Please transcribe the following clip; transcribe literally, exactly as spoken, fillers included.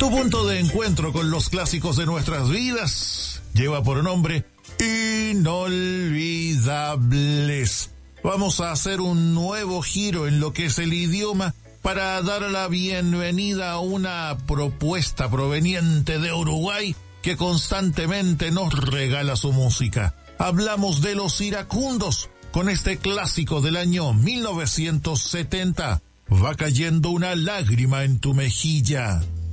Tu punto de encuentro con los clásicos de nuestras vidas lleva por nombre Inolvidables. Vamos a hacer un nuevo giro en lo que es el idioma para dar la bienvenida a una propuesta proveniente de Uruguay que constantemente nos regala su música. Hablamos de Los Iracundos con este clásico del año mil novecientos setenta. Va cayendo una lágrima en tu mejilla.